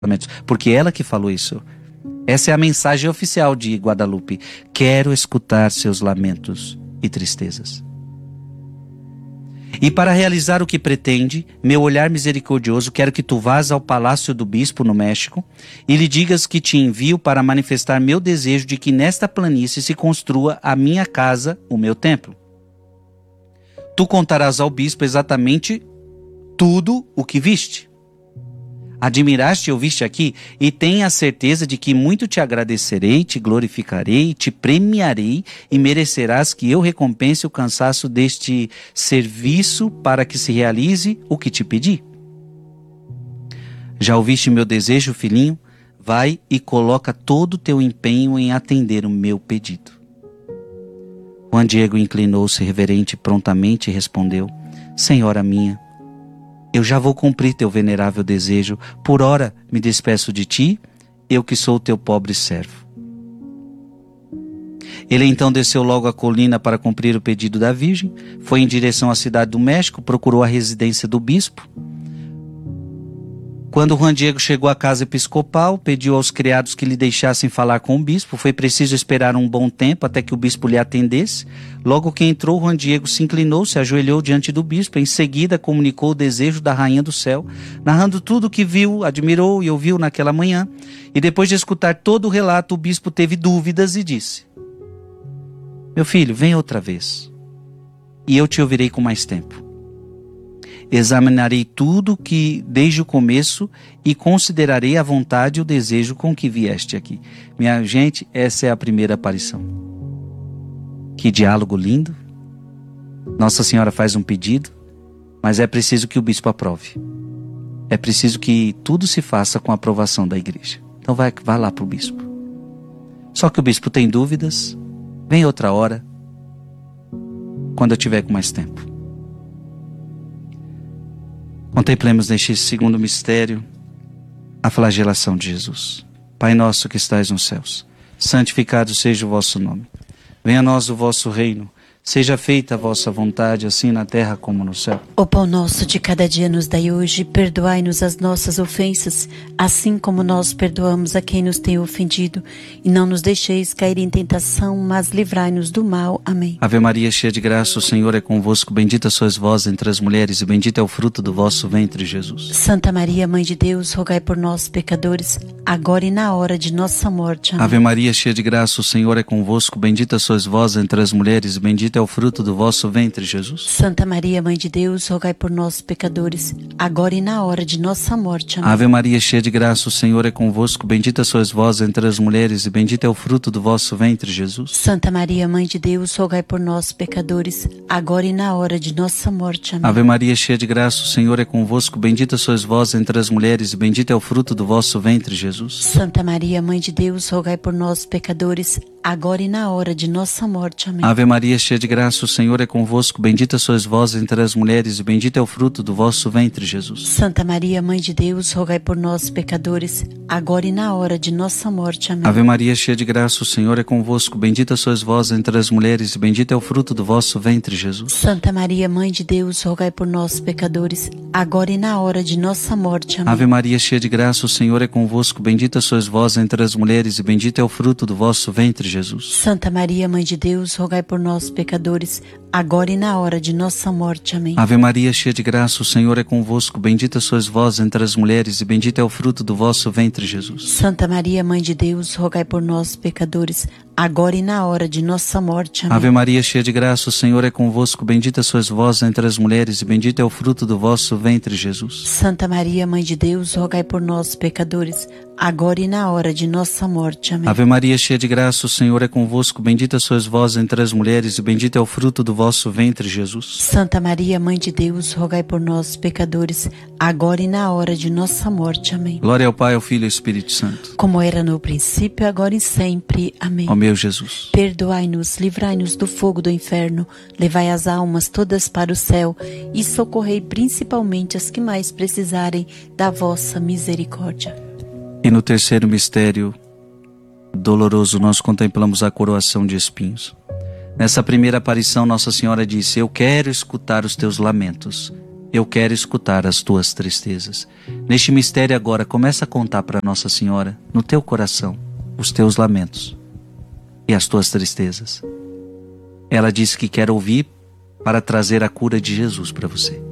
lamentos. Porque ela que falou isso. Essa é a mensagem oficial de Guadalupe. Quero escutar seus lamentos e tristezas. E para realizar o que pretende, meu olhar misericordioso, quero que tu vás ao palácio do bispo no México e lhe digas que te envio para manifestar meu desejo de que nesta planície se construa a minha casa, o meu templo. Tu contarás ao bispo exatamente tudo o que viste. Admiraste e ouviste aqui, e tenha a certeza de que muito te agradecerei, te glorificarei, te premiarei, e merecerás que eu recompense o cansaço deste serviço para que se realize o que te pedi. Já ouviste meu desejo, filhinho? Vai e coloca todo o teu empenho em atender o meu pedido. Juan Diego inclinou-se reverente e prontamente respondeu: Senhora minha, eu já vou cumprir teu venerável desejo. Por ora me despeço de ti, eu que sou teu pobre servo. Ele então desceu logo a colina para cumprir o pedido da Virgem, foi em direção à cidade do México, procurou a residência do bispo. Quando Juan Diego chegou à casa episcopal, pediu aos criados que lhe deixassem falar com o bispo. Foi preciso esperar um bom tempo até que o bispo lhe atendesse. Logo que entrou, Juan Diego se inclinou, se ajoelhou diante do bispo. Em seguida, comunicou o desejo da Rainha do Céu, narrando tudo o que viu, admirou e ouviu naquela manhã. E depois de escutar todo o relato, o bispo teve dúvidas e disse: Meu filho, vem outra vez, e eu te ouvirei com mais tempo. Examinarei tudo que desde o começo e considerarei a vontade e o desejo com que vieste aqui. Minha gente, essa é a primeira aparição. Que diálogo lindo. Nossa Senhora faz um pedido, mas é preciso que o bispo aprove. É preciso que tudo se faça com a aprovação da igreja. Então vai lá para o bispo. Só que o bispo tem dúvidas. Vem outra hora, quando eu tiver com mais tempo. Contemplemos neste segundo mistério a flagelação de Jesus. Pai nosso que estais nos céus, santificado seja o vosso nome. Venha a nós o vosso reino. Seja feita a vossa vontade, assim na terra como no céu. O pão nosso de cada dia nos dai hoje. Perdoai-nos as nossas ofensas, assim como nós perdoamos a quem nos tem ofendido. E não nos deixeis cair em tentação, mas livrai-nos do mal. Amém. Ave Maria, cheia de graça, o Senhor é convosco. Bendita sois vós entre as mulheres, e bendito é o fruto do vosso ventre, Jesus. Santa Maria, Mãe de Deus, rogai por nós, pecadores, agora e na hora de nossa morte. Amém. Ave Maria, cheia de graça, o Senhor é convosco. Bendita sois vós entre as mulheres, e bendito é o fruto do vosso ventre, Jesus. Santa Maria, Mãe de Deus, rogai por nós, pecadores, agora e na hora de nossa morte. Amém. Ave Maria, cheia de graça, o Senhor é convosco. Bendita sois vós entre as mulheres, e bendito é o fruto do vosso ventre, Jesus. Santa Maria, Mãe de Deus, rogai por nós, pecadores, agora e na hora de nossa morte. Amém. Ave Maria, cheia de graça, o Senhor é convosco. Bendita sois vós entre as mulheres, e bendito é o fruto do vosso ventre, Jesus. Santa Maria, Mãe de Deus, rogai por nós, pecadores, agora e na hora de nossa morte. Amém. Ave Maria, cheia de graça, o Senhor é convosco. Bendita sois vós entre as mulheres, e bendito é o fruto do vosso ventre, Jesus. Santa Maria, Mãe de Deus, rogai por nós, pecadores, agora e na hora de nossa morte. Amém. Ave Maria, cheia de graça, o Senhor é convosco. Bendita sois vós entre as mulheres, e bendito é o fruto do vosso ventre, Jesus. Santa Maria, Mãe de Deus, rogai por nós, pecadores, agora e na hora de nossa morte. Amém. Ave Maria, cheia de graça, o Senhor é convosco. Bendita sois vós entre as mulheres, e bendito é o fruto do vosso ventre, Jesus. Santa Maria, Mãe de Deus, rogai por nós, pecadores, agora e na hora de nossa morte. Amém. Ave Maria, cheia de graça, o Senhor é convosco. Bendita sois vós entre as mulheres, e bendito é o fruto do vosso ventre, Jesus. Santa Maria, Mãe de Deus, rogai por nós, pecadores, agora e na hora de nossa morte. Amém. Ave Maria, cheia de graça, o Senhor é convosco. Bendita sois vós entre as mulheres, e bendito é o fruto do vosso ventre, Jesus. Santa Maria, Mãe de Deus, rogai por nós, pecadores, agora e na hora de nossa morte. Amém. Ave Maria, cheia de graça, o Senhor é convosco. Bendita sois vós entre as mulheres, e bendito é o fruto do vosso ventre, Jesus. Santa Maria, Mãe de Deus, rogai por nós, pecadores, agora e na hora de nossa morte. Amém. Glória ao Pai, ao Filho e ao Espírito Santo. Como era no princípio, agora e sempre. Amém. Ó meu Jesus. Perdoai-nos, livrai-nos do fogo do inferno, levai as almas todas para o céu e socorrei principalmente as que mais precisarem da vossa misericórdia. E no terceiro mistério doloroso nós contemplamos a coroação de espinhos. Nessa primeira aparição, Nossa Senhora disse: eu quero escutar os teus lamentos eu quero escutar as tuas tristezas. Neste mistério agora, começa a contar para Nossa Senhora, no teu coração, os teus lamentos e as tuas tristezas. Ela disse que quer ouvir para trazer a cura de Jesus para você.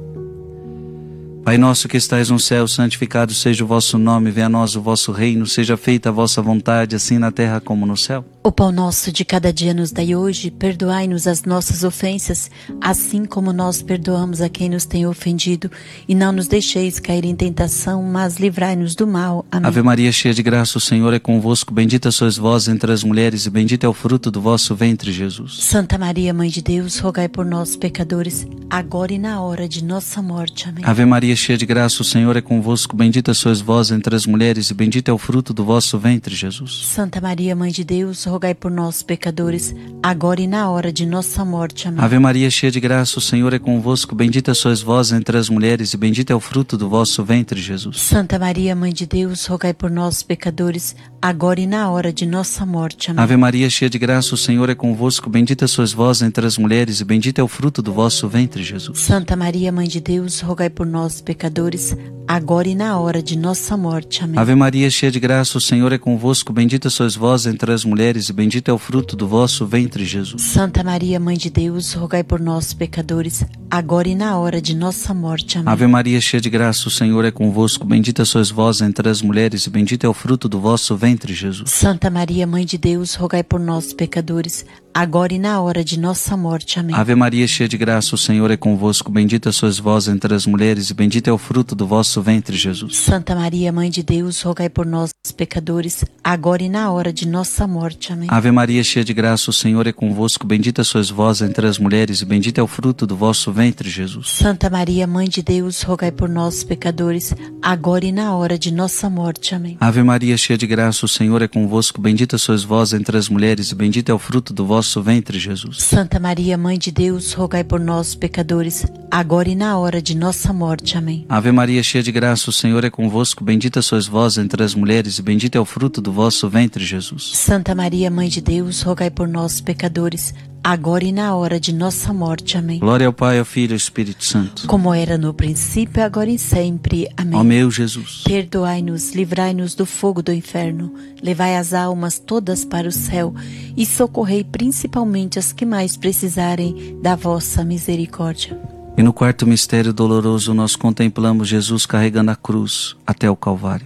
Pai nosso que estais no céu, santificado seja o vosso nome, venha a nós o vosso reino, seja feita a vossa vontade, assim na terra como no céu. O pão nosso de cada dia nos dai hoje, perdoai-nos as nossas ofensas, assim como nós perdoamos a quem nos tem ofendido, e não nos deixeis cair em tentação, mas livrai-nos do mal. Amém. Ave Maria, cheia de graça, o Senhor é convosco, bendita sois vós entre as mulheres, e bendito é o fruto do vosso ventre, Jesus. Santa Maria, Mãe de Deus, rogai por nós, pecadores, agora e na hora de nossa morte. Amém. Ave Maria, cheia de graça, o Senhor é convosco, bendita sois vós entre as mulheres, e bendito é o fruto do vosso ventre, Jesus. Santa Maria, Mãe de Deus, rogai por nós, pecadores, agora e na hora de nossa morte. Amém. Ave Maria, cheia de graça, o Senhor é convosco, bendita sois vós entre as mulheres, e bendito é o fruto do vosso ventre, Jesus. Santa Maria, Mãe de Deus, rogai por nós, pecadores, agora e na hora de nossa morte. Amém. Ave Maria, cheia de graça, o Senhor é convosco, bendita sois vós entre as mulheres, e bendito é o fruto do vosso ventre, Jesus. Santa Maria, Mãe de Deus, rogai por nós, pecadores, agora e na hora de nossa morte. Amém. Ave Maria, cheia de graça, o Senhor é convosco, bendita sois vós entre as mulheres, e bendito é o fruto do vosso ventre, Jesus. Santa Maria, Mãe de Deus, rogai por nós, pecadores, agora e na hora de nossa morte. Amém. Ave Maria, cheia de graça, o Senhor é convosco, bendita sois vós entre as mulheres, e bendito é o fruto do vosso ventre, Jesus. Santa Maria, Mãe de Deus, rogai por nós, pecadores, agora e na hora de nossa morte. Amém. Ave Maria, cheia de graça, o Senhor é convosco, bendita sois vós entre as mulheres, e bendito é o fruto do vosso ventre, Jesus. Santa Maria, Mãe de Deus, rogai por nós, pecadores, agora e na hora de nossa morte. Amém. Ave Maria, cheia de graça, o Senhor é convosco, bendita sois vós entre as mulheres, e bendito é o fruto do vosso ventre, Jesus. Santa Maria, Mãe de Deus, rogai por nós, pecadores, agora e na hora de nossa morte. Amém. Ave Maria, cheia de graça, o Senhor é convosco, bendita sois vós entre as mulheres, e bendito é o fruto do vosso ventre, Jesus. Santa Maria, Mãe de Deus, rogai por nós, pecadores, agora e na hora de nossa morte. Amém. Ave Maria, cheia de graça, o Senhor é convosco, bendita sois vós entre as mulheres, e bendito é o fruto do vosso ventre, Jesus. Santa Maria, Mãe de Deus, rogai por nós, pecadores, agora e na hora de nossa morte. Amém. Glória ao Pai, ao Filho e ao Espírito Santo. Como era no princípio, agora e sempre. Amém. Ó meu Jesus, Perdoai-nos, livrai-nos do fogo do inferno, levai as almas todas para o céu e socorrei principalmente as que mais precisarem da vossa misericórdia. e no quarto mistério doloroso nós contemplamos Jesus carregando a cruz até o Calvário.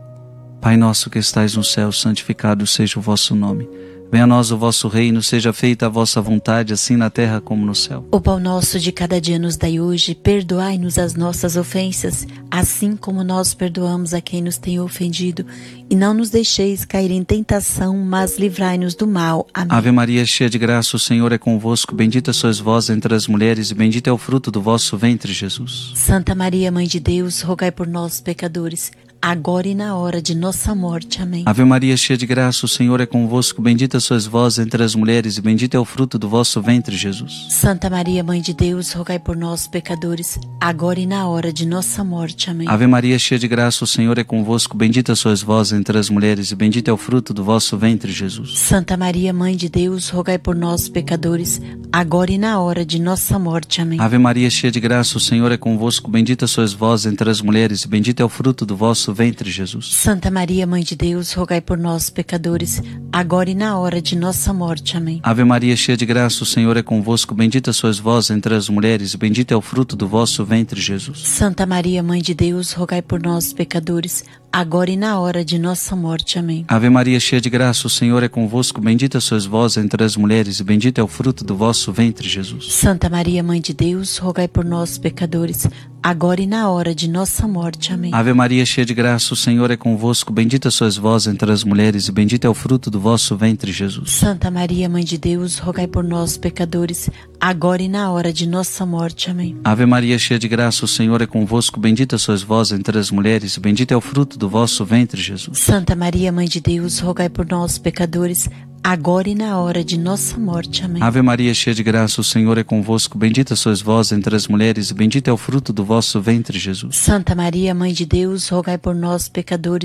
Pai nosso que estais no céu, santificado seja o vosso nome. Venha a nós o vosso reino, seja feita a vossa vontade, assim na terra como no céu. O pão nosso de cada dia nos dai hoje, perdoai-nos as nossas ofensas, assim como nós perdoamos a quem nos tem ofendido, e não nos deixeis cair em tentação, mas livrai-nos do mal. Amém. Ave Maria, cheia de graça, o Senhor é convosco, bendita sois vós entre as mulheres, e bendito é o fruto do vosso ventre, Jesus. Santa Maria, Mãe de Deus, rogai por nós, pecadores, agora e na hora de nossa morte. Amém. Ave Maria, cheia de graça, o Senhor é convosco, bendita sois vós entre as mulheres, e bendito é o fruto do vosso ventre, Jesus. Santa Maria, Mãe de Deus, rogai por nós, pecadores, agora e na hora de nossa morte. Amém. Ave Maria, cheia de graça, o Senhor é convosco, bendita sois vós entre as mulheres, e bendito é o fruto do vosso ventre, Jesus. Santa Maria, Mãe de Deus, rogai por nós, pecadores, agora e na hora de nossa morte. Amém. Ave Maria, cheia de graça, o Senhor é convosco, bendita sois vós entre as mulheres, e bendito é o fruto do vosso ventre, Jesus. Santa Maria, Mãe de Deus, rogai por nós, pecadores, agora e na hora de nossa morte. Amém. Ave Maria, cheia de graça, o Senhor é convosco, bendita sois vós entre as mulheres, e bendito é o fruto do vosso ventre, Jesus. Santa Maria, Mãe de Deus, rogai por nós, pecadores, agora e na hora de nossa morte. Amém. Ave Maria, cheia de graça, o Senhor é convosco, bendita sois vós entre as mulheres, e bendito é o fruto do vosso ventre, Jesus. Santa Maria, Mãe de Deus, rogai por nós, pecadores, agora e na hora de nossa morte. Amém. Ave Maria, cheia de graça, o Senhor é convosco, bendita sois vós entre as mulheres, e bendito é o fruto do vosso ventre, Jesus. Santa Maria, Mãe de Deus, rogai por nós, pecadores, agora e na hora de nossa morte. Amém. Ave Maria, cheia de graça, o Senhor é convosco, bendita sois vós entre as mulheres, e bendito é o fruto do vosso ventre, Jesus. Santa Maria, Mãe de Deus, rogai por nós, pecadores, agora e na hora de nossa morte. Amém. Ave Maria, cheia de graça, o Senhor é convosco, bendita sois vós entre as mulheres, e bendito é o fruto do vosso ventre, Jesus. Santa Maria, Mãe de Deus, rogai por nós, pecadores,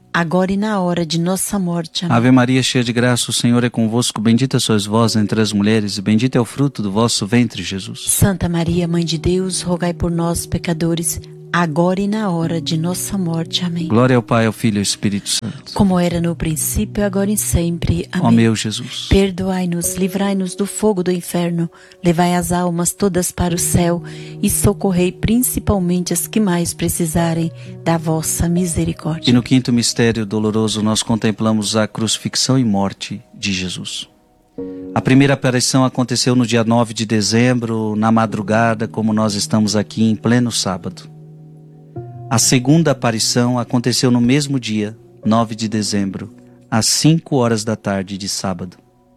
agora e na hora de nossa morte. Amém. Ave Maria, cheia de graça, o Senhor é convosco. Bendita sois vós entre as mulheres, e bendito é o fruto do vosso ventre, Jesus. Santa Maria, Mãe de Deus, rogai por nós, pecadores, agora e na hora de nossa morte. Amém. Glória ao Pai, ao Filho e ao Espírito Santo. Como era no princípio, agora e sempre. Amém. Ó meu Jesus. Perdoai-nos, livrai-nos do fogo do inferno, levai as almas todas para o céu e socorrei principalmente as que mais precisarem da vossa misericórdia. E no quinto mistério doloroso nós contemplamos a crucifixão e morte de Jesus. A primeira aparição aconteceu no dia 9 de dezembro, na madrugada, como nós estamos aqui em pleno sábado. A segunda aparição aconteceu no mesmo dia, 9 de dezembro, às 5 horas da tarde de sábado.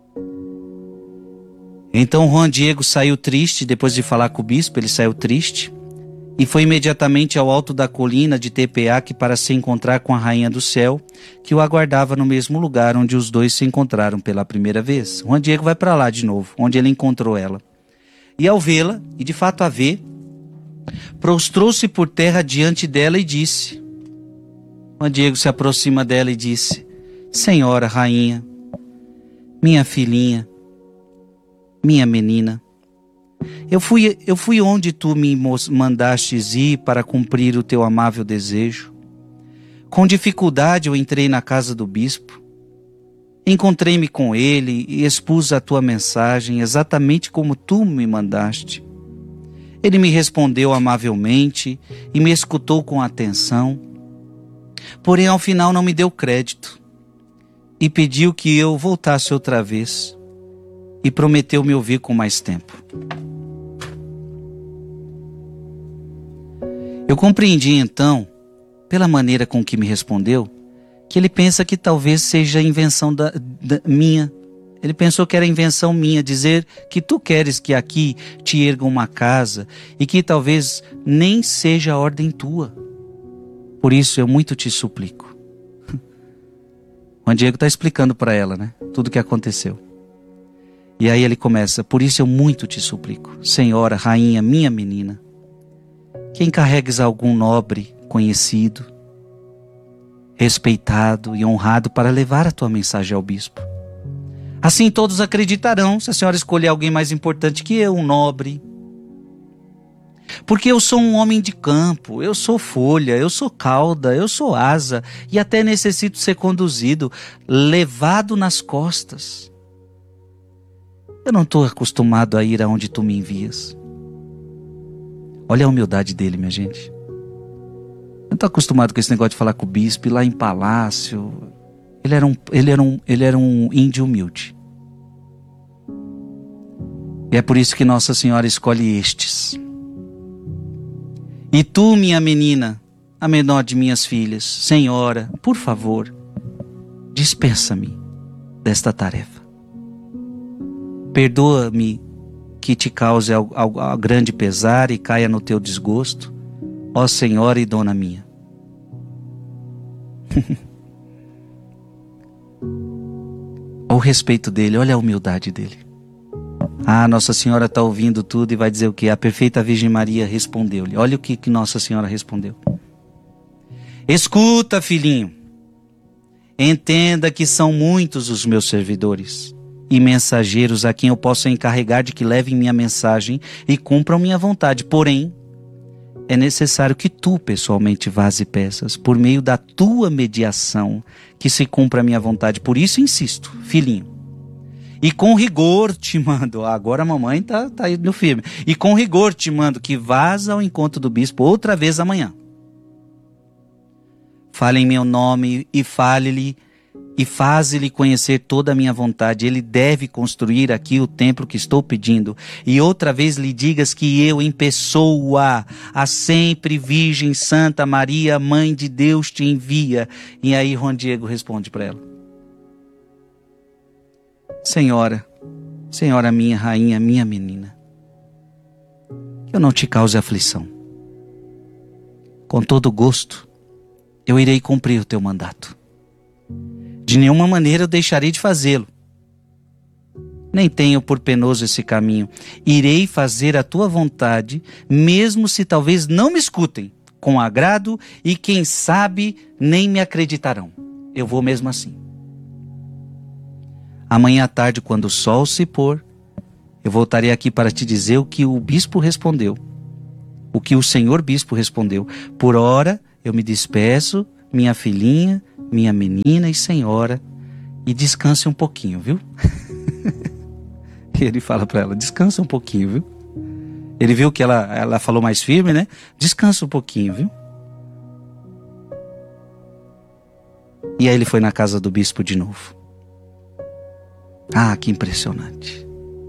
Então Juan Diego saiu triste, depois de falar com o bispo, ele saiu triste, e foi imediatamente ao alto da colina de Tepeac para se encontrar com a Rainha do Céu, que o aguardava no mesmo lugar onde os dois se encontraram pela primeira vez. Juan Diego vai para lá de novo, onde ele encontrou ela. E ao vê-la, e de fato a vê, prostrou-se por terra diante dela e disse... Juan Diego se aproxima dela e disse: Senhora, rainha, minha filhinha, minha menina, eu fui onde tu me mandastes ir para cumprir o teu amável desejo. Com dificuldade eu entrei na casa do bispo, encontrei-me com ele e expus a tua mensagem exatamente como tu me mandaste. Ele me respondeu amavelmente e me escutou com atenção, porém ao final não me deu crédito e pediu que eu voltasse outra vez e prometeu me ouvir com mais tempo. Eu compreendi então, pela maneira com que me respondeu, que ele pensa que talvez seja invenção minha. Ele pensou que era invenção minha, dizer que tu queres que aqui te erga uma casa e que talvez nem seja ordem tua. Por isso eu muito te suplico. O Diego está explicando para ela, né? Tudo o que aconteceu. E aí ele começa: por isso eu muito te suplico, Senhora, rainha, minha menina, que encarregues algum nobre, conhecido, respeitado e honrado para levar a tua mensagem ao bispo. Assim todos acreditarão se a senhora escolher alguém mais importante que eu, um nobre. Porque eu sou um homem de campo, eu sou folha, eu sou cauda, eu sou asa e até necessito ser conduzido, levado nas costas. Eu não estou acostumado a ir aonde tu me envias. Olha a humildade dele, minha gente. Eu não estou acostumado com esse negócio de falar com o bispo, ir lá em palácio. Ele era um índio humilde. E é por isso que Nossa Senhora escolhe estes. E tu, minha menina, a menor de minhas filhas, Senhora, por favor, dispensa-me desta tarefa. Perdoa-me que te cause a grande pesar e caia no teu desgosto, ó Senhora e Dona minha. Olha o respeito dele, olha a humildade dele. Ah, Nossa Senhora está ouvindo tudo e vai dizer o quê? A perfeita Virgem Maria respondeu-lhe. Olha o que Nossa Senhora respondeu. Escuta, filhinho. Entenda que são muitos os meus servidores e mensageiros a quem eu posso encarregar de que levem minha mensagem e cumpram minha vontade. Porém, é necessário que tu pessoalmente vás e peças, por meio da tua mediação, que se cumpra a minha vontade. Por isso insisto, filhinho. E com rigor te mando, agora a mamãe tá indo firme. E com rigor te mando que vás ao encontro do bispo outra vez amanhã. Fale em meu nome e fale-lhe e faze-lhe conhecer toda a minha vontade. Ele deve construir aqui o templo que estou pedindo. E outra vez lhe digas que eu, em pessoa, a sempre Virgem Santa Maria, Mãe de Deus, te envia. E aí Juan Diego responde para ela: Senhora, Senhora minha, rainha, minha menina, que eu não te cause aflição. Com todo gosto, eu irei cumprir o teu mandato. De nenhuma maneira eu deixarei de fazê-lo. Nem tenho por penoso esse caminho. Irei fazer a tua vontade, mesmo se talvez não me escutem, com agrado e quem sabe nem me acreditarão. Eu vou mesmo assim. Amanhã à tarde, quando o sol se pôr, eu voltarei aqui para te dizer o que o bispo respondeu. O que o senhor bispo respondeu. Por ora, eu me despeço, minha filhinha, minha menina e senhora, e descanse um pouquinho, viu? E ele fala para ela, descansa um pouquinho, viu? Ele viu que ela falou mais firme, né? Descansa um pouquinho, viu? E aí ele foi na casa do bispo de novo. Ah, que impressionante.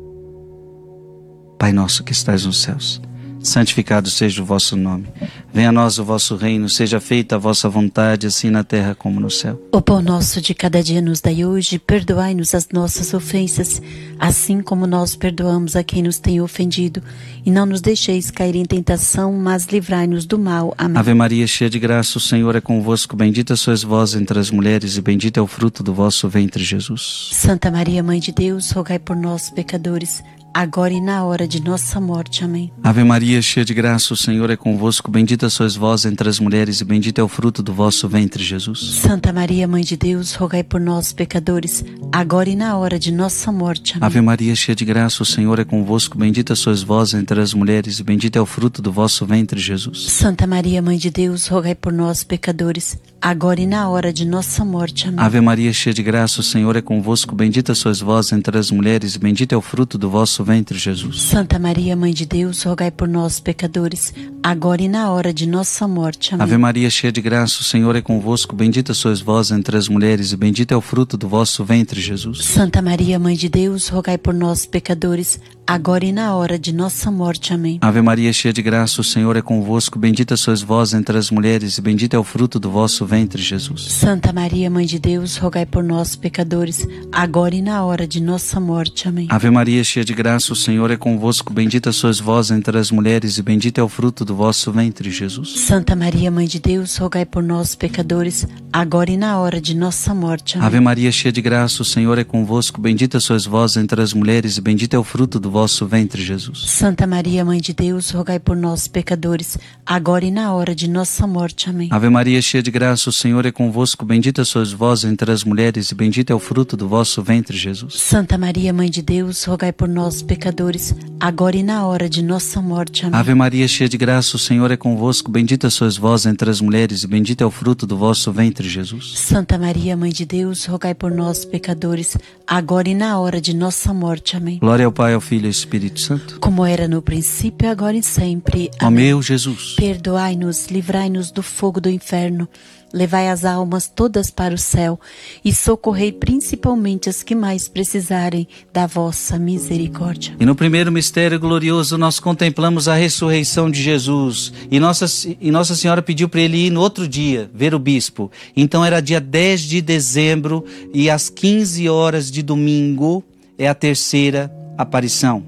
Pai nosso que estás nos céus, santificado seja o vosso nome. Venha a nós o vosso reino, seja feita a vossa vontade, assim na terra como no céu. O pão nosso de cada dia nos dai hoje, perdoai-nos as nossas ofensas, assim como nós perdoamos a quem nos tem ofendido. E não nos deixeis cair em tentação, mas livrai-nos do mal. Amém. Ave Maria, cheia de graça, o Senhor é convosco. Bendita sois vós entre as mulheres, e bendito é o fruto do vosso ventre, Jesus. Santa Maria, Mãe de Deus, rogai por nós, pecadores, agora e na hora de nossa morte. Amém. Ave Maria, cheia de graça, o Senhor é convosco. Bendita sois vós entre as mulheres, e bendito é o fruto do vosso ventre, Jesus. Santa Maria, Mãe de Deus, rogai por nós, pecadores, agora e na hora de nossa morte. Amém. Ave Maria, cheia de graça, o Senhor é convosco. Bendita sois vós entre as mulheres, e bendito é o fruto do vosso ventre, Jesus. Santa Maria, Mãe de Deus, rogai por nós, pecadores, agora e na hora de nossa morte. Amém. Ave Maria, cheia de graça, o Senhor é convosco. Bendita sois vós entre as mulheres, e bendito é o fruto do vosso ventre, Jesus. Santa Maria, Mãe de Deus, rogai por nós, pecadores, agora e na hora de nossa morte. Amém. Ave Maria, cheia de graça, o Senhor é convosco. Bendita sois vós entre as mulheres, e bendito é o fruto do vosso ventre, Jesus. Santa Maria, Mãe de Deus, rogai por nós, pecadores, agora e na hora de nossa morte. Amém. Ave Maria, cheia de graça, o Senhor é convosco. Bendita sois vós entre as mulheres, e bendito é o fruto do vosso ventre, Jesus. Santa Maria, Mãe de Deus, rogai por nós, pecadores, agora e na hora de nossa morte. Amém. Ave Maria, cheia de graça, o Senhor é convosco. Bendita sois vós entre as mulheres, e bendito é o fruto do vosso ventre, Jesus. Santa Maria, Mãe de Deus, rogai por nós, pecadores, agora e na hora de nossa morte. Amém. Ave Maria, cheia de graça, o Senhor é convosco. Bendita sois vós entre as mulheres, e bendito é o fruto do vosso ventre, Jesus. Santa Maria, Mãe de Deus, rogai por nós, pecadores, agora e na hora de nossa morte. Amém. Ave Maria, cheia de graça, o Senhor é convosco. Bendita sois vós entre as mulheres, e bendito é o fruto do vosso ventre, Jesus. Santa Maria, Mãe de Deus, rogai por nós, pecadores, agora e na hora de nossa morte. Amém. Ave Maria, cheia de graça, o Senhor é convosco. Bendita sois vós entre as mulheres, e bendito é o fruto do vosso ventre, Jesus. Santa Maria, Mãe de Deus, rogai por nós, pecadores, agora e na hora de nossa morte. Amém. Glória ao Pai, ao Filho e ao Espírito Santo. Como era no princípio, agora e sempre. Ó Amém. meu Jesus, Perdoai-nos, livrai-nos do fogo do inferno, levai as almas todas para o céu e socorrei principalmente as que mais precisarem da vossa misericórdia. e no primeiro mistério glorioso nós contemplamos a ressurreição de Jesus. E Nossa Senhora pediu para ele ir no outro dia, ver o bispo. Então era dia 10 de dezembro e às 15 horas de domingo é a terceira aparição.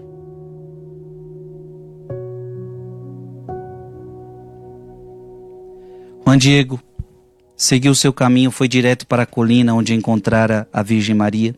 Juan Diego seguiu seu caminho, foi direto para a colina onde encontrara a Virgem Maria.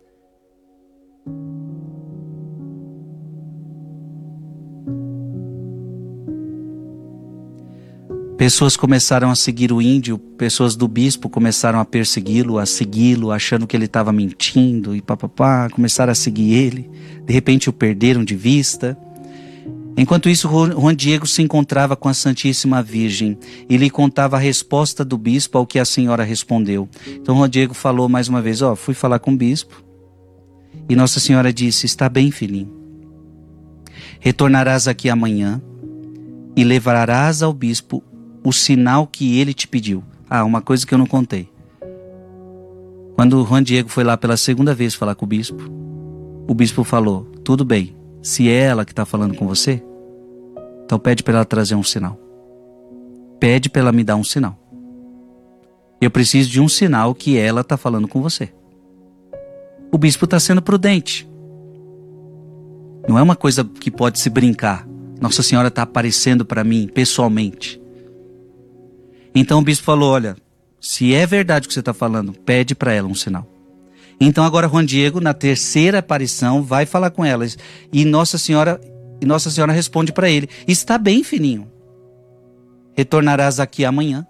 Pessoas começaram a seguir o índio, pessoas do bispo começaram a persegui-lo, a segui-lo, achando que ele estava mentindo e papapá, começaram a seguir ele. De repente o perderam de vista. Enquanto isso, Juan Diego se encontrava com a Santíssima Virgem e lhe contava a resposta do bispo ao que a senhora respondeu. Então Juan Diego falou mais uma vez, fui falar com o bispo e Nossa Senhora disse, está bem, filhinho. Retornarás aqui amanhã e levarás ao bispo o sinal que ele te pediu. Uma coisa que eu não contei. Quando Juan Diego foi lá pela segunda vez falar com o bispo falou, tudo bem, se é ela que está falando com você, então pede para ela trazer um sinal. Pede para ela me dar um sinal. Eu preciso de um sinal que ela está falando com você. O bispo está sendo prudente. Não é uma coisa que pode se brincar. Nossa Senhora está aparecendo para mim pessoalmente. Então o bispo falou, olha, se é verdade o que você está falando, pede para ela um sinal. Então agora Juan Diego, na terceira aparição, vai falar com ela. E Nossa Senhora responde para ele, está bem, filhinho. retornarás aqui amanhã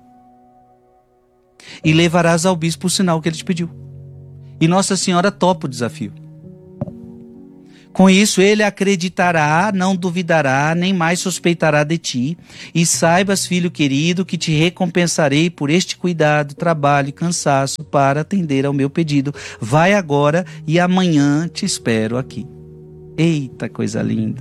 e levarás ao bispo o sinal que ele te pediu. E Nossa Senhora topa o desafio. Com isso, ele acreditará, não duvidará, nem mais suspeitará de ti. E saibas, filho querido, que te recompensarei por este cuidado, trabalho e cansaço para atender ao meu pedido. Vai agora e amanhã te espero aqui. Eita, coisa linda!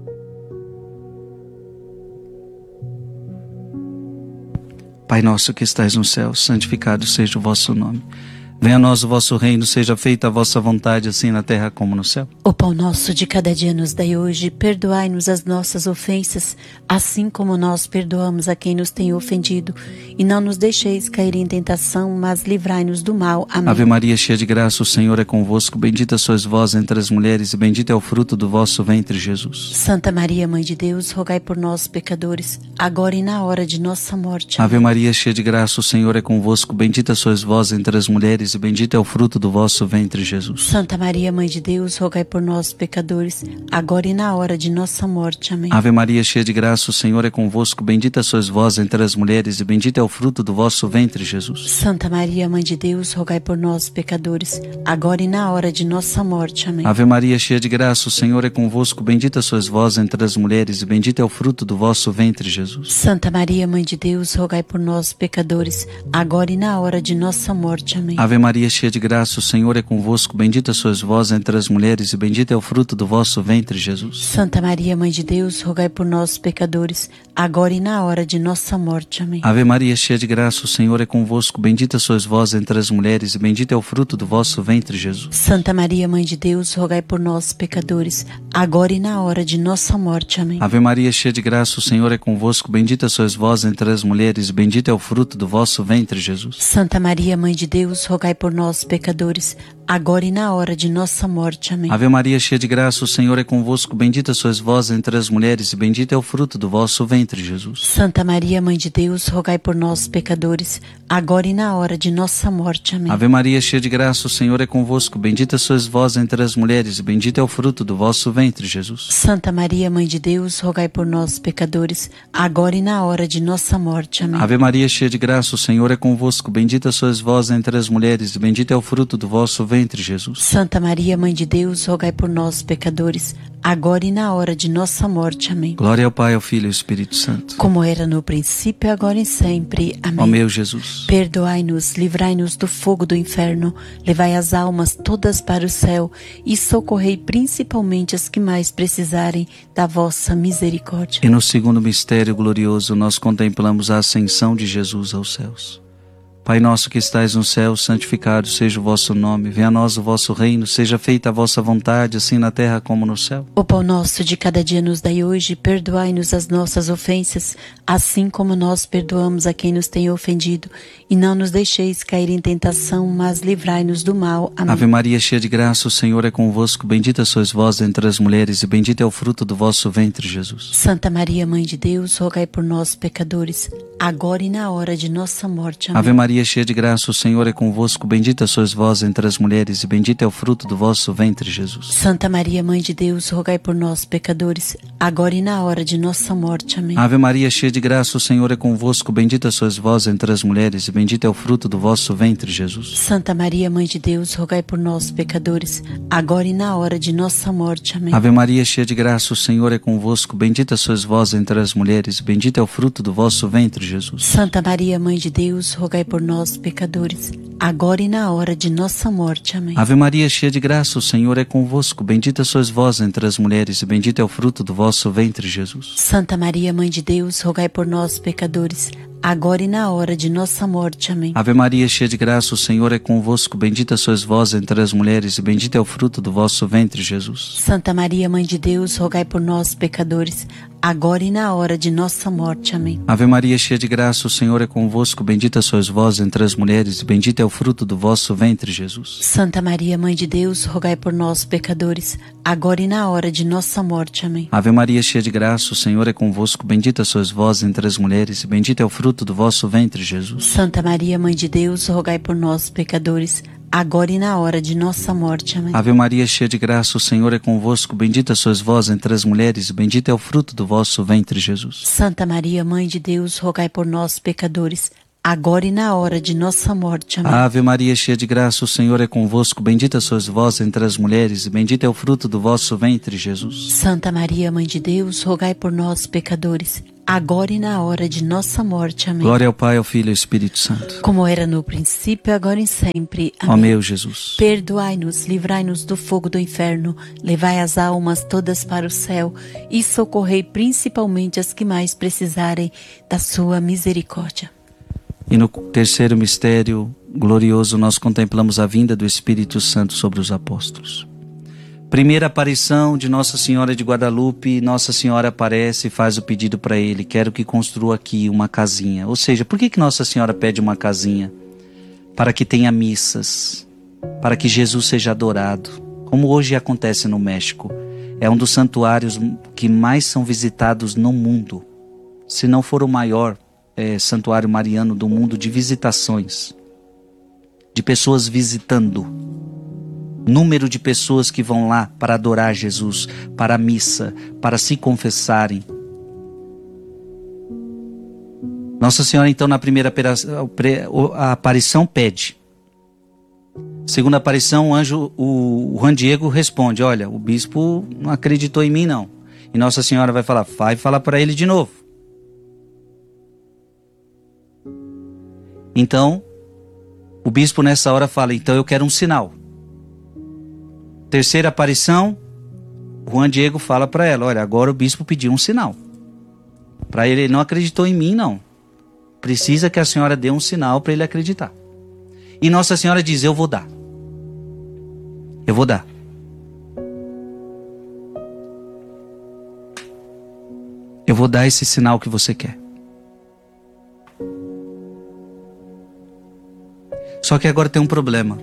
Pai nosso que estais no céu, santificado seja o vosso nome. Venha a nós o vosso reino, seja feita a vossa vontade, assim na terra como no céu. O pão nosso de cada dia nos dai hoje, perdoai-nos as nossas ofensas, assim como nós perdoamos a quem nos tem ofendido. E não nos deixeis cair em tentação, mas livrai-nos do mal. Amém. Ave Maria, cheia de graça, o Senhor é convosco. Bendita sois vós entre as mulheres, e bendito é o fruto do vosso ventre, Jesus. Santa Maria, Mãe de Deus, rogai por nós, pecadores, agora e na hora de nossa morte. Amém. Ave Maria, cheia de graça, o Senhor é convosco. Bendita sois vós entre as mulheres, e bendito é o fruto do vosso ventre, Jesus. Santa Maria, Mãe de Deus, rogai por nós, pecadores, agora e na hora de nossa morte. Amém. Ave Maria, cheia de graça, o Senhor é convosco. Bendita sois vós entre as mulheres, e bendito é o fruto do vosso ventre, Jesus. Santa Maria, Mãe de Deus, rogai por nós, pecadores, agora e na hora de nossa morte. Amém. Ave Maria, cheia de graça, o Senhor é convosco. Bendita sois vós entre as mulheres, e bendito é o fruto do vosso ventre, Jesus. Santa Maria, Mãe de Deus, rogai por nós, pecadores, agora e na hora de nossa morte. Amém. Ave Maria, cheia de graça, o Senhor é convosco. Bendita sois vós entre as mulheres, e bendito é o fruto do vosso ventre, Jesus. Santa Maria, Mãe de Deus, rogai por nós, pecadores, agora e na hora de nossa morte. Amém. Ave Maria, cheia de graça, o Senhor é convosco. Bendita sois vós entre as mulheres, e bendito é o fruto do vosso ventre, Jesus. Santa Maria, Mãe de Deus, rogai por nós, pecadores, agora e na hora de nossa morte. Amém. Ave Maria, cheia de graça, o Senhor é convosco. Bendita sois vós entre as mulheres, e bendito é o fruto do vosso ventre, Jesus. Santa Maria, Mãe de Deus, rogai por nós, pecadores, agora e na hora de nossa morte. Amém. Ave Maria, cheia de graça, o Senhor é convosco. Bendita sois vós entre as mulheres, e bendito é o fruto do vosso ventre, Jesus. Santa Maria, Mãe de Deus, rogai por nós, pecadores, agora e na hora de nossa morte. Amém. Ave Maria, cheia de graça, o Senhor é convosco. Bendita sois vós entre as mulheres, e bendito é o fruto do vosso ventre, Jesus. Santa Maria, Mãe de Deus, rogai por nós, pecadores, agora e na hora de nossa morte. Amém. Ave Maria, cheia de graça, o Senhor é convosco. Bendita sois vós entre as mulheres, e bendito é o fruto do vosso ventre, Jesus. Santa Maria, Mãe de Deus, rogai por nós, pecadores, agora e na hora de nossa morte. Amém. Glória ao Pai, ao Filho e ao Espírito Santo. Como era no princípio, agora e sempre. Amém. Ó meu Jesus, perdoai-nos, livrai-nos do fogo do inferno, levai as almas todas para o céu e socorrei principalmente as que mais precisarem da vossa misericórdia. e no segundo mistério glorioso nós contemplamos a ascensão de Jesus aos céus. Pai nosso que estais no céu, santificado seja o vosso nome. Venha a nós o vosso reino, seja feita a vossa vontade, assim na terra como no céu. O pão nosso de cada dia nos dai hoje, perdoai-nos as nossas ofensas, assim como nós perdoamos a quem nos tem ofendido. E não nos deixeis cair em tentação, mas livrai-nos do mal. Amém. Ave Maria, cheia de graça, o Senhor é convosco. Bendita sois vós entre as mulheres, e bendito é o fruto do vosso ventre, Jesus. Santa Maria, Mãe de Deus, rogai por nós, pecadores, agora e na hora de nossa morte. Amém. Ave Maria, cheia de graça, o Senhor é convosco. Bendita sois vós entre as mulheres, e bendito é o fruto do vosso ventre, Jesus. Santa Maria, Mãe de Deus, rogai por nós, pecadores, agora e na hora de nossa morte. Amém. Ave Maria, cheia de graça, o Senhor é convosco. Bendita sois vós entre as mulheres, e bendito é o fruto do vosso ventre, Jesus. Santa Maria, Mãe de Deus, rogai por nós, pecadores, agora e na hora de nossa morte. Amém. Ave Maria, cheia de graça, o Senhor é convosco. Bendita sois vós entre as mulheres, e bendito é o fruto do vosso ventre, Jesus. Santa Maria, Mãe de Deus, rogai por nós, pecadores, agora e na hora de nossa morte. Amém. Ave Maria, cheia de graça, o Senhor é convosco. Bendita sois vós entre as mulheres, e bendito é o fruto do vosso ventre, Jesus. Santa Maria, Mãe de Deus, rogai por nós, pecadores, agora e na hora de nossa morte. Amém. Ave Maria, cheia de graça, o Senhor é convosco. Bendita sois vós entre as mulheres, e bendito é o fruto do vosso ventre, Jesus. Santa Maria, Mãe de Deus, rogai por nós, pecadores, agora e na hora de nossa morte. Amém. Ave Maria, cheia de graça, o Senhor é convosco. Bendita sois vós entre as mulheres, e bendito é o fruto do vosso ventre, Jesus. Santa Maria, Mãe de Deus, rogai por nós, pecadores, agora e na hora de nossa morte. Amém. Ave Maria, cheia de graça, o Senhor é convosco. Bendita sois vós entre as mulheres, e bendito é o fruto do vosso ventre, Jesus. Santa Maria, Mãe de Deus, rogai por nós, pecadores, agora e na hora de nossa morte. Amém. Ave Maria, cheia de graça, o Senhor é convosco. Bendita sois vós entre as mulheres, e bendito é o fruto do vosso ventre, Jesus. Santa Maria, Mãe de Deus, rogai por nós, pecadores, agora e na hora de nossa morte. Amém. Ave Maria, cheia de graça, o Senhor é convosco. Bendita sois vós entre as mulheres, e bendito é o fruto do vosso ventre, Jesus. Santa Maria, Mãe de Deus, rogai por nós, pecadores, agora e na hora de nossa morte. Amém. Glória ao Pai, ao Filho e ao Espírito Santo. Como era no princípio, agora e sempre. Amém. Ó meu Jesus. Perdoai-nos, livrai-nos do fogo do inferno, levai as almas todas para o céu e socorrei principalmente as que mais precisarem da sua misericórdia. E no terceiro mistério glorioso nós contemplamos a vinda do Espírito Santo sobre os apóstolos. Primeira aparição de Nossa Senhora de Guadalupe, Nossa Senhora aparece e faz o pedido para ele: quero que construa aqui uma casinha. Ou seja, por que Nossa Senhora pede uma casinha? Para que tenha missas, para que Jesus seja adorado, como hoje acontece no México. É um dos santuários que mais são visitados no mundo, se não for o maior santuário mariano do mundo de visitações, de pessoas visitando. Número de pessoas que vão lá para adorar Jesus, para a missa, para se confessarem. Nossa Senhora, então, na primeira aparição pede. Segunda aparição, o Juan Diego responde: olha, o bispo não acreditou em mim não. E Nossa Senhora vai falar para ele de novo. Então, o bispo nessa hora fala: então eu quero um sinal. Terceira aparição, Juan Diego fala para ela: olha, agora o bispo pediu um sinal. Para ele não acreditou em mim não. Precisa que a senhora dê um sinal para ele acreditar. E Nossa Senhora diz: eu vou dar. Eu vou dar. Eu vou dar esse sinal que você quer. Só que agora tem um problema.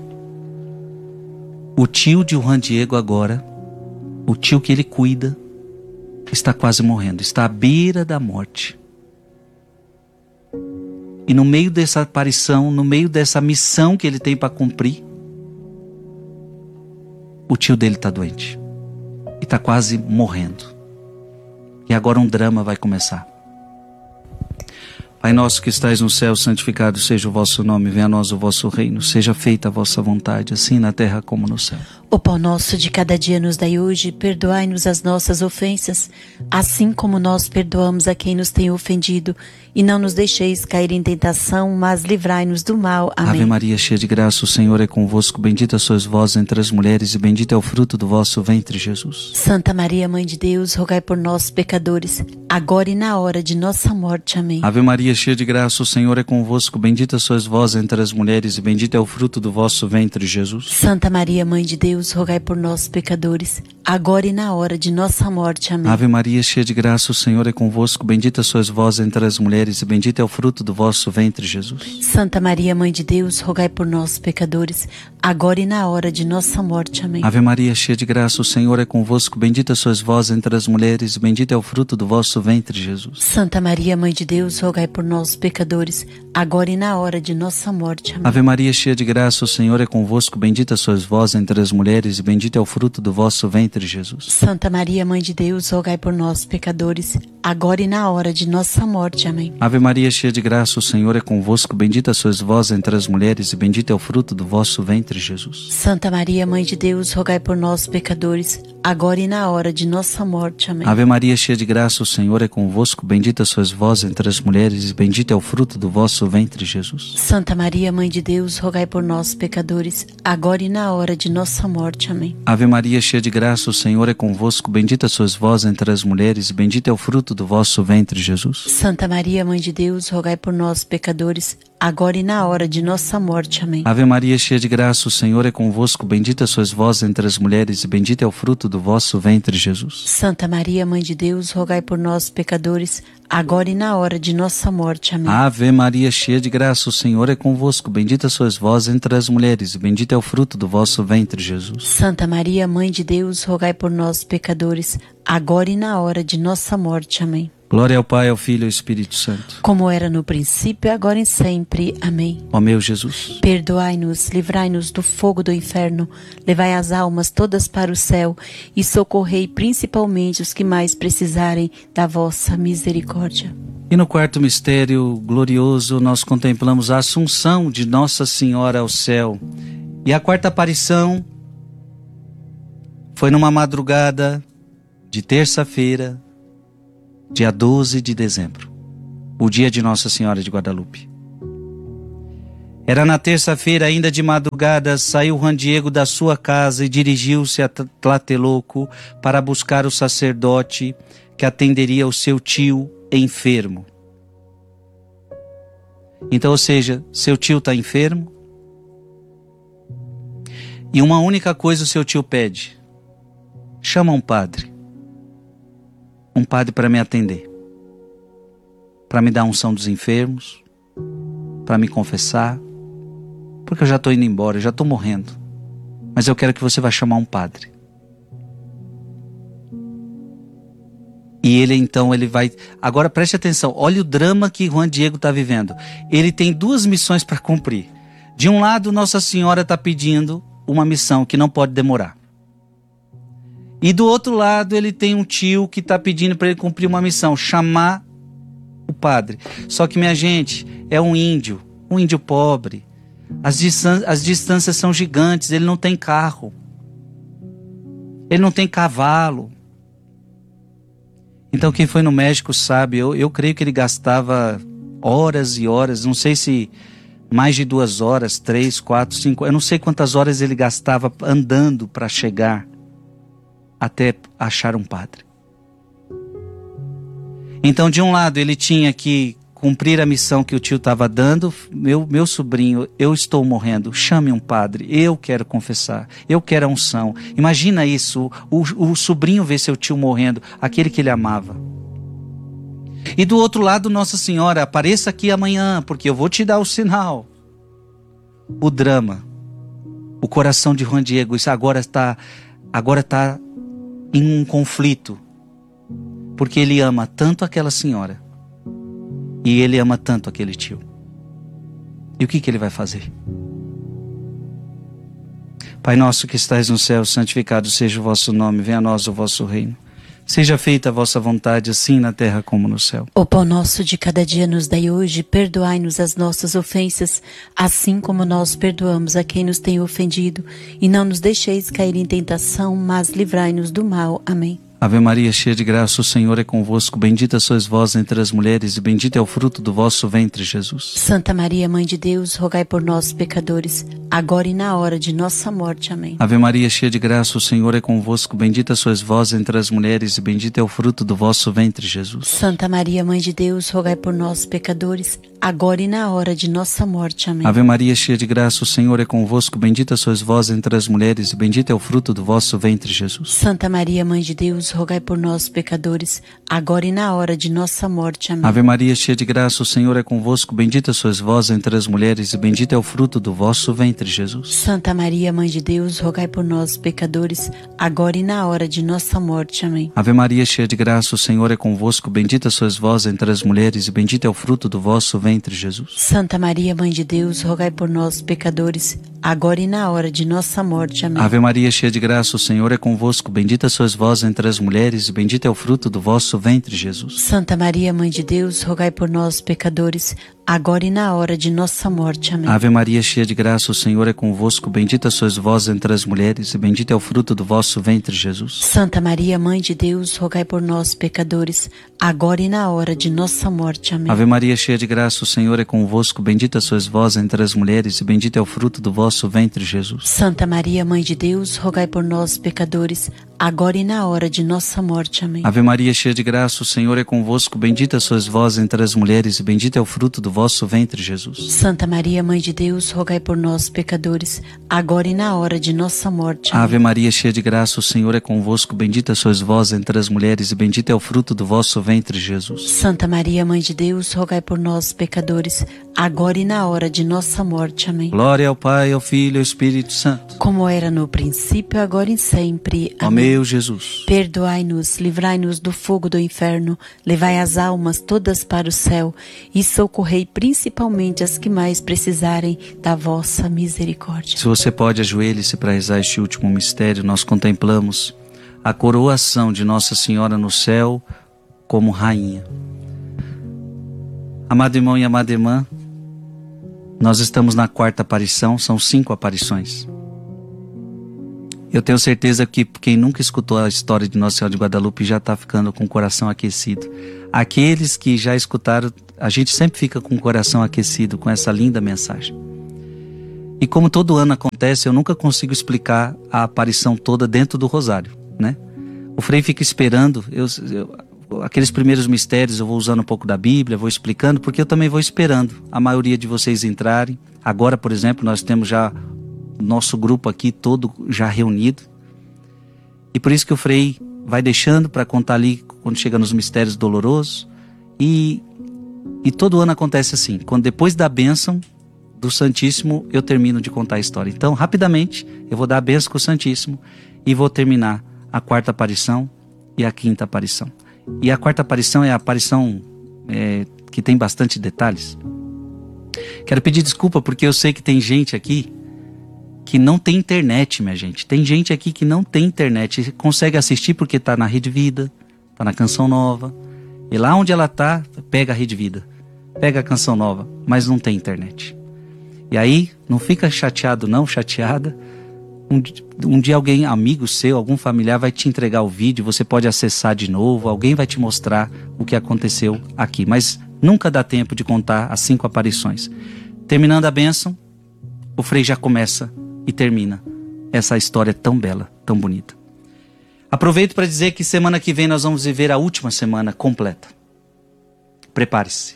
O tio de Juan Diego agora, o tio que ele cuida, está quase morrendo, está à beira da morte. E no meio dessa aparição, no meio dessa missão que ele tem para cumprir, o tio dele está doente. E está quase morrendo. E agora um drama vai começar. Pai nosso que estais no céu, santificado seja o vosso nome, venha a nós o vosso reino, seja feita a vossa vontade, assim na terra como no céu. O pão nosso de cada dia nos dai hoje, perdoai-nos as nossas ofensas, assim como nós perdoamos a quem nos tem ofendido, e não nos deixeis cair em tentação, mas livrai-nos do mal. Amém. Ave Maria, cheia de graça, o Senhor é convosco, bendita sois vós entre as mulheres, e bendito é o fruto do vosso ventre, Jesus. Santa Maria, Mãe de Deus, rogai por nós, pecadores, agora e na hora de nossa morte. Amém. Ave Maria, cheia de graça, o Senhor é convosco, bendita sois vós entre as mulheres, e bendito é o fruto do vosso ventre, Jesus. Santa Maria, Mãe de Deus, rogai por nós, pecadores, agora e na hora de nossa morte. Amém. Ave Maria, cheia de graça, o Senhor é convosco, bendita sois vós entre as mulheres, e bendito é o fruto do vosso ventre, Jesus. Santa Maria, Mãe de Deus, rogai por nós, pecadores, agora e na hora de nossa morte. Amém. Ave Maria, cheia de graça, o Senhor é convosco, bendita sois vós entre as mulheres, e bendito é o fruto do vosso ventre, Jesus. Santa Maria, Mãe de Deus, rogai por nós, pecadores, agora e na hora de nossa morte. Amém. Ave Maria, cheia de graça, o Senhor é convosco, bendita sois vós entre as mulheres, e bendito é o fruto do vosso ventre, Jesus. Santa Maria, Mãe de Deus, rogai por nós, pecadores, agora e na hora de nossa morte. Amém. Ave Maria, cheia de graça, o Senhor é convosco, bendita sois vós entre as mulheres, e bendito é o fruto do vosso ventre, Jesus. Santa Maria, Mãe de Deus, rogai por nós, pecadores, agora e na hora de nossa morte. Amém. Ave Maria, cheia de graça, o Senhor é convosco, bendita sois vós entre as mulheres, e bendito é o fruto do vosso ventre, Jesus. Santa Maria, Mãe de Deus, rogai por nós, pecadores, agora e na hora de nossa morte. Amém. Ave Maria, cheia de graça, o Senhor é convosco, bendita sois vós entre as mulheres, e bendito é o fruto do vosso ventre, Jesus. Santa Maria, Mãe de Deus, rogai por nós, pecadores, agora e na hora de nossa morte. Amém. Ave Maria, cheia de graça, o Senhor é convosco, bendita sois vós entre as mulheres, e bendito é o fruto do vosso ventre, Jesus. Santa Maria, Mãe de Deus, rogai por nós, pecadores, agora e na hora de nossa morte. Amém. Ave Maria, cheia de graça, o Senhor é convosco, bendita sois vós entre as mulheres, e bendito é o fruto do vosso ventre, Jesus. Santa Maria, Mãe de Deus, rogai por nós, pecadores, agora e na hora de nossa morte. Amém. Glória ao Pai, ao Filho e ao Espírito Santo. Como era no princípio, agora e sempre. Amém. Ó meu Jesus, perdoai-nos, livrai-nos do fogo do inferno, levai as almas todas para o céu e socorrei principalmente os que mais precisarem da vossa misericórdia. e no quarto mistério glorioso nós contemplamos a assunção de Nossa Senhora ao céu. E a quarta aparição foi numa madrugada de terça-feira, dia 12 de dezembro, o dia de Nossa Senhora de Guadalupe. Era na terça-feira, ainda de madrugada, saiu Juan Diego da sua casa e dirigiu-se a Tlatelolco para buscar o sacerdote que atenderia o seu tio enfermo. Então, ou seja, seu tio está enfermo e uma única coisa o seu tio pede: chama um padre para me atender, para me dar a unção dos enfermos, para me confessar, porque eu já estou indo embora, eu já estou morrendo, mas eu quero que você vá chamar um padre. E ele então, ele vai... Agora preste atenção, olha o drama que Juan Diego está vivendo. Ele tem duas missões para cumprir. De um lado, Nossa Senhora está pedindo uma missão que não pode demorar. E do outro lado, ele tem um tio que está pedindo para ele cumprir uma missão, chamar o padre. Só que, minha gente, é um índio pobre. As distâncias são gigantes, ele não tem carro. Ele não tem cavalo. Então quem foi no México sabe, eu creio que ele gastava horas e horas, não sei se mais de 2 horas, 3, 4, 5, eu não sei quantas horas ele gastava andando para chegar até achar um padre. Então de um lado ele tinha que cumprir a missão que o tio estava dando. Meu sobrinho, eu estou morrendo, chame um padre, eu quero confessar, eu quero a unção. Imagina isso, o sobrinho vê seu tio morrendo, aquele que ele amava. E do outro lado, Nossa Senhora, apareça aqui amanhã, porque eu vou te dar o sinal. O drama, o coração de Juan Diego, isso agora está em um conflito, porque ele ama tanto aquela senhora e ele ama tanto aquele tio. E o que ele vai fazer? Pai nosso que estais no céu, santificado seja o vosso nome, venha a nós o vosso reino. Seja feita a vossa vontade, assim na terra como no céu. O pão nosso de cada dia nos dai hoje, perdoai-nos as nossas ofensas, assim como nós perdoamos a quem nos tem ofendido, e não nos deixeis cair em tentação, mas livrai-nos do mal. Amém. Ave Maria, cheia de graça, o Senhor é convosco. Bendita sois vós entre as mulheres, e bendito é o fruto do vosso ventre, Jesus. Santa Maria, Mãe de Deus, rogai por nós, pecadores, agora e na hora de nossa morte. Amém. Ave Maria, cheia de graça, o Senhor é convosco. Bendita sois vós entre as mulheres, e bendito é o fruto do vosso ventre, Jesus. Santa Maria, Mãe de Deus, rogai por nós, pecadores, agora e na hora de nossa morte. Amém. Ave Maria, cheia de graça, o Senhor é convosco. Bendita sois vós entre as mulheres, e bendito é o fruto do vosso ventre, Jesus. Santa Maria, Mãe de Deus, rogai por nós, pecadores, agora e na hora de nossa morte. Amém. Ave Maria, cheia de graça, o Senhor é convosco. Bendita sois vós entre as mulheres, e bendito é o fruto do vosso ventre, Jesus. Santa Maria, Mãe de Deus, rogai por nós, pecadores, agora e na hora de nossa morte. Amém. Ave Maria, cheia de graça, o Senhor é convosco. Bendita sois vós entre as mulheres, e bendito é o fruto do vosso ventre, Jesus. Santa Maria, Mãe de Deus, rogai por nós, pecadores, agora e na hora de nossa morte. Amém. Ave Maria, cheia de graça, o Senhor é convosco. Bendita sois vós entre as mulheres, e bendito é o fruto do vosso ventre, Jesus. Santa Maria, Mãe de Deus, rogai por nós, pecadores, agora e na hora de nossa morte. Amém. Ave Maria, cheia de graça, o Senhor é convosco. Bendita sois vós entre as mulheres, e bendito é o fruto do vosso ventre, Jesus. Santa Maria, Mãe de Deus, rogai por nós, pecadores, agora e na hora de nossa morte. Amém. Ave Maria, cheia de graça, o Senhor é convosco. Bendita sois vós entre as mulheres, e bendito é o fruto do vosso ventre, Jesus. Santa Maria, Mãe de Deus, rogai por nós, pecadores, agora e na hora de nossa morte. Amém. Ave Maria, cheia de graça, o Senhor é convosco. Bendita sois vós entre as mulheres, e bendito é o fruto do vosso ventre, Jesus. Santa Maria, Mãe de Deus, rogai por nós, pecadores, agora e na hora de nossa morte. Amém. Ave Maria, cheia de graça, o Senhor é convosco. Bendita sois vós entre as mulheres, e bendito é o fruto do vosso ventre, Jesus. Santa Maria, Mãe de Deus, rogai por nós, pecadores, agora e na hora de nossa morte. Amém. Glória ao Pai, ao Filho e ao Espírito Santo. Como era no princípio, agora e sempre. Amém. meu Jesus, perdoai-nos, livrai-nos do fogo do inferno, levai as almas todas para o céu e socorrei principalmente as que mais precisarem da vossa misericórdia. Se você pode, ajoelhe-se para rezar este último mistério. Nós contemplamos a coroação de Nossa Senhora no céu como rainha. Amado irmão e amada irmã, nós estamos na 4ª aparição, são 5 aparições. Eu tenho certeza que quem nunca escutou a história de Nossa Senhora de Guadalupe já está ficando com o coração aquecido. Aqueles que já escutaram, a gente sempre fica com o coração aquecido com essa linda mensagem. E como todo ano acontece, eu nunca consigo explicar a aparição toda dentro do rosário, né? O Frei fica esperando, aqueles primeiros mistérios eu vou usando um pouco da Bíblia, vou explicando, porque eu também vou esperando a maioria de vocês entrarem. Agora, por exemplo, nós temos já nosso grupo aqui todo já reunido. E por isso que o Frei vai deixando para contar ali quando chega nos mistérios dolorosos. E todo ano acontece assim, quando depois da bênção do Santíssimo eu termino de contar a história. Então, rapidamente, eu vou dar a bênção com o Santíssimo e vou terminar a 4ª aparição e a 5ª aparição. E a 4ª aparição é a aparição que tem bastante detalhes. Quero pedir desculpa porque eu sei que tem gente aqui que não tem internet, minha gente. Tem gente aqui que não tem internet, consegue assistir porque está na Rede Vida, está na Canção Nova. E lá onde ela está, pega a Rede Vida, pega a Canção Nova, mas não tem internet. E aí, não fica chateado não, chateada. Um dia alguém, amigo seu, algum familiar vai te entregar o vídeo, você pode acessar de novo, alguém vai te mostrar o que aconteceu aqui. Mas nunca dá tempo de contar as 5 aparições. Terminando a bênção, o Frei já começa e termina essa história tão bela, tão bonita. Aproveito para dizer que semana que vem nós vamos viver a última semana completa. Prepare-se.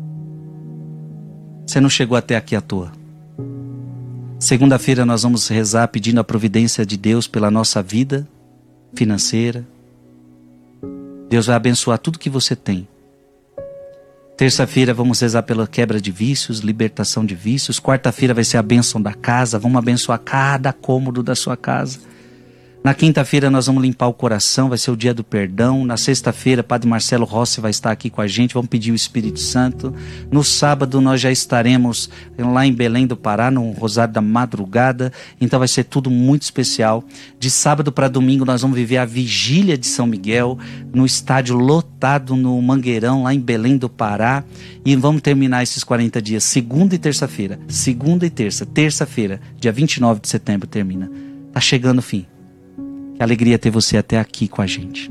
Você não chegou até aqui à toa. Segunda-feira nós vamos rezar pedindo a providência de Deus pela nossa vida financeira. Deus vai abençoar tudo que você tem. Terça-feira vamos rezar pela quebra de vícios, libertação de vícios. Quarta-feira vai ser a bênção da casa. Vamos abençoar cada cômodo da sua casa. Na quinta-feira nós vamos limpar o coração, vai ser o dia do perdão. Na sexta-feira, Padre Marcelo Rossi vai estar aqui com a gente, vamos pedir o Espírito Santo. No sábado nós já estaremos lá em Belém do Pará, no Rosário da Madrugada, então vai ser tudo muito especial. De sábado para domingo nós vamos viver a Vigília de São Miguel, no estádio lotado no Mangueirão, lá em Belém do Pará. E vamos terminar esses 40 dias, segunda e terça-feira. Segunda e terça, terça-feira, dia 29 de setembro termina. Tá chegando o fim. Que alegria ter você até aqui com a gente.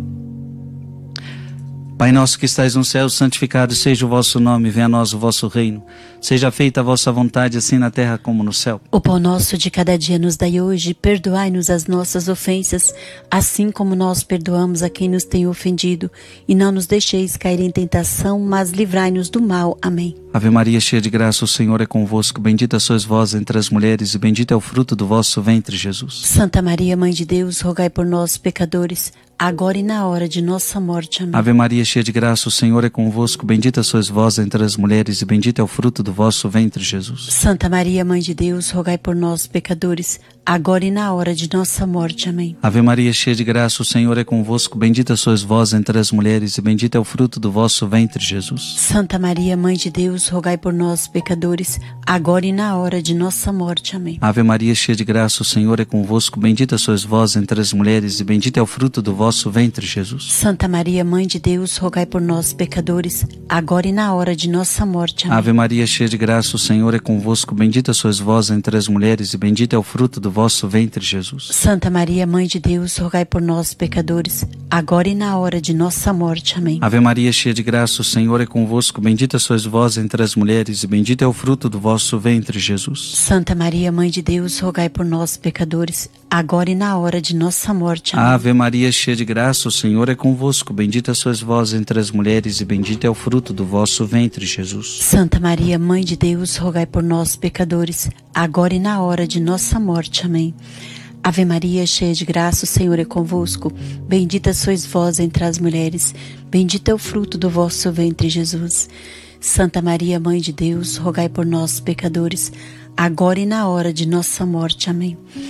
Pai nosso que estais no céu, santificado seja o vosso nome, venha a nós o vosso reino. Seja feita a vossa vontade, assim na terra como no céu. O pão nosso de cada dia nos dai hoje, perdoai-nos as nossas ofensas, assim como nós perdoamos a quem nos tem ofendido. E não nos deixeis cair em tentação, mas livrai-nos do mal. Amém. Ave Maria, cheia de graça, o Senhor é convosco. Bendita sois vós entre as mulheres, e bendito é o fruto do vosso ventre, Jesus. Santa Maria, Mãe de Deus, rogai por nós, pecadores, agora e na hora de nossa morte. Amém. Ave Maria, cheia de graça, o Senhor é convosco. Bendita sois vós entre as mulheres, e bendito é o fruto do vosso ventre, Jesus. Santa Maria, Mãe de Deus, rogai por nós, pecadores, agora e na hora de nossa morte. Amém. Ave Maria, cheia de graça, o Senhor é convosco. Bendita sois vós entre as mulheres, e bendito é o fruto do vosso ventre, Jesus. Santa Maria, Mãe de Deus, rogai por nós, pecadores, agora e na hora de nossa morte. Amém. Ave Maria, cheia de graça, o Senhor é convosco. Bendita sois vós entre as mulheres, e bendito é o fruto do vosso ventre, Jesus. Santa Maria, Mãe de Deus, rogai por nós, pecadores, agora e na hora de nossa morte. Amém. Ave Maria, cheia de graça, o Senhor é convosco. Bendita sois vós entre as mulheres, e bendito é o fruto do vosso ventre, Jesus. Santa Maria, Mãe de Deus, rogai por nós, pecadores, agora e na hora de nossa morte. Amém. Ave Maria, cheia de graça, o Senhor é convosco. Bendita sois vós entre as mulheres, e bendito é o fruto do vosso ventre, Jesus. Santa Maria, Mãe de Deus, rogai por nós, pecadores, agora e na hora de nossa morte. Amém. Ave Maria, cheia de graça, o Senhor é convosco. Bendita sois vós entre as mulheres, e bendito é o fruto do vosso ventre, Jesus. Santa Maria, Mãe de Deus, rogai por nós, pecadores, agora e na hora de nossa morte. Amém. Ave Maria, cheia de graça, o Senhor é convosco. Bendita sois vós entre as mulheres, bendito é o fruto do vosso ventre, Jesus. Santa Maria, Mãe de Deus, rogai por nós, pecadores, agora e na hora de nossa morte. Amém.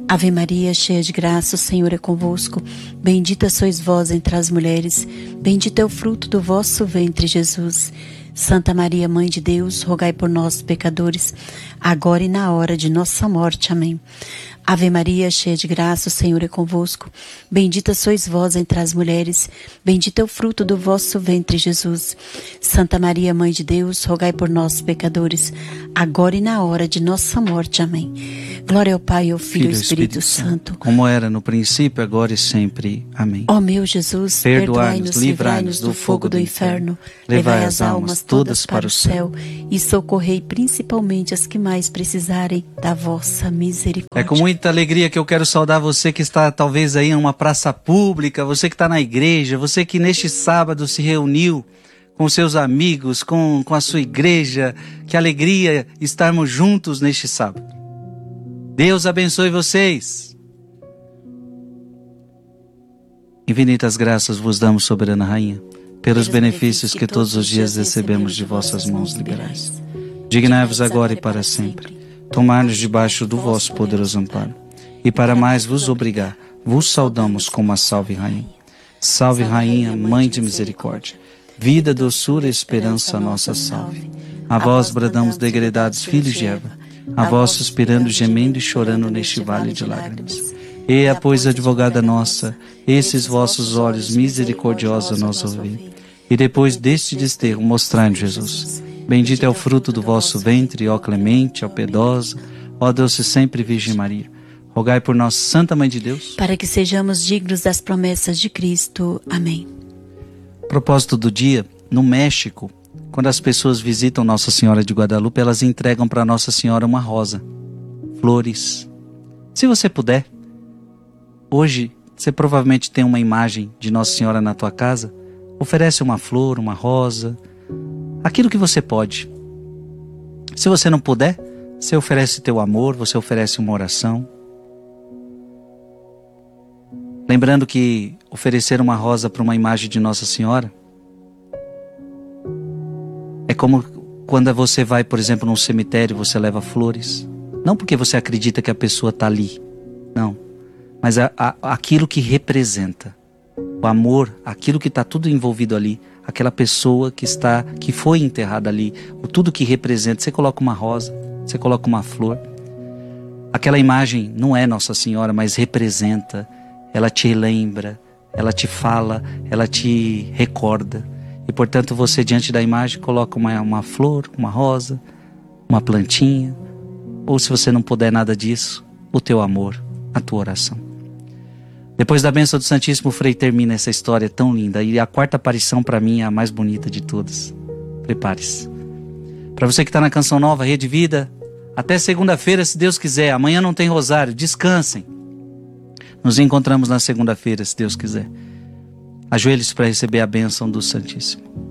Ave Maria, cheia de graça, o Senhor é convosco. Bendita sois vós entre as mulheres, bendito é o fruto do vosso ventre, Jesus. Santa Maria, Mãe de Deus, rogai por nós, pecadores, agora e na hora de nossa morte. Amém. Ave Maria, cheia de graça, o Senhor é convosco. Bendita sois vós entre as mulheres, bendito é o fruto do vosso ventre, Jesus. Santa Maria, Mãe de Deus, rogai por nós, pecadores, agora e na hora de nossa morte. Amém. Glória ao Pai, ao Filho e ao Espírito Santo, como era no princípio, agora e sempre. Amém. Ó meu Jesus, perdoai-nos, livrai-nos do fogo do inferno, levai as almas todas para o céu e socorrei principalmente as que mais precisarem da vossa misericórdia. É com muita alegria que eu quero saudar você que está talvez aí em uma praça pública, você que está na igreja, você que neste sábado se reuniu com seus amigos, com a sua igreja. Que alegria estarmos juntos neste sábado. Deus abençoe vocês. Infinitas graças vos damos, soberana Rainha, pelos benefícios que todos os dias recebemos de vossas mãos liberais. Dignai-vos agora e para sempre tomar-nos debaixo do vosso poderoso amparo. E para mais vos obrigar, vos saudamos como a Salve Rainha. Salve Rainha, Mãe de Misericórdia, vida, doçura e esperança, nossa salve. A vós bradamos, degredados filhos de Eva, a vós suspirando, gemendo e chorando neste vale de lágrimas. Eia, pois, advogada nossa, esses vossos olhos misericordiosos nos ouvi. E depois deste desterro, mostrai-nos Jesus. Bendito é o fruto do vosso ventre, ó clemente, ó piedosa, ó doce sempre Virgem Maria. Rogai por nós, Santa Mãe de Deus, para que sejamos dignos das promessas de Cristo. Amém. Propósito do dia: no México, quando as pessoas visitam Nossa Senhora de Guadalupe, elas entregam para Nossa Senhora uma rosa, flores. Se você puder, hoje você provavelmente tem uma imagem de Nossa Senhora na tua casa, oferece uma flor, uma rosa, aquilo que você pode. Se você não puder, você oferece teu amor, você oferece uma oração. Lembrando que oferecer uma rosa para uma imagem de Nossa Senhora é como quando você vai, por exemplo, num cemitério, você leva flores. Não porque você acredita que a pessoa está ali, não. Mas aquilo que representa o amor, aquilo que está tudo envolvido ali, aquela pessoa que foi enterrada ali, tudo que representa. Você coloca uma rosa, você coloca uma flor. Aquela imagem não é Nossa Senhora, mas representa. Ela te lembra, ela te fala, ela te recorda. E portanto você, diante da imagem, coloca uma flor, uma rosa, uma plantinha. Ou se você não puder nada disso, o teu amor, a tua oração. Depois da bênção do Santíssimo, o Frei termina essa história tão linda. E a quarta aparição para mim é a mais bonita de todas. Prepare-se. Para você que está na Canção Nova, Rede Vida, até segunda-feira, se Deus quiser. Amanhã não tem rosário, descansem. Nos encontramos na segunda-feira, se Deus quiser. Ajoelhe-se para receber a bênção do Santíssimo.